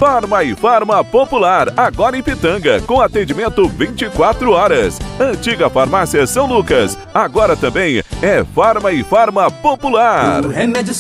Farma e Farma Popular, agora em Pitanga, com atendimento 24 horas. Antiga Farmácia São Lucas, agora também é Farma e Farma Popular. O remédio